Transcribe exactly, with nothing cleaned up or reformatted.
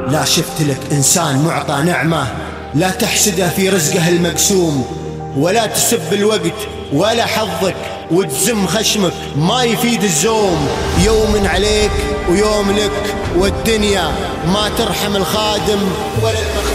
لا شفت لك إنسان معطى نعمة لا تحسده في رزقه المقسوم، ولا تسب الوقت ولا حظك وتزم خشمك ما يفيد الزوم. يوم عليك ويوم لك والدنيا ما ترحم الخادم ولا المخدوم.